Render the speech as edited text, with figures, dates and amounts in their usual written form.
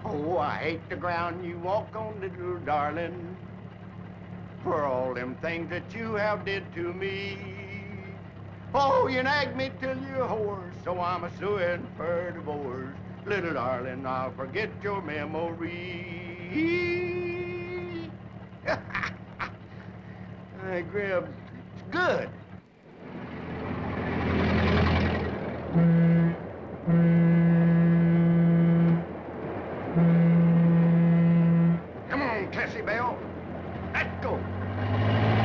Oh, I hate the ground you walk on, little darling, for all them things that you have did to me. Oh, you nag me till you're hoarse, so I'm a suing for divorce. Little darling, I'll forget your memory. Hey, Grib, it's good.